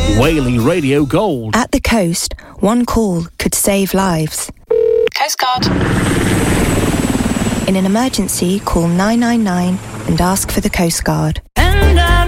Whaley Radio Gold. At the coast, one call could save lives. Coast Guard. In an emergency, call 999 and ask for the Coast Guard.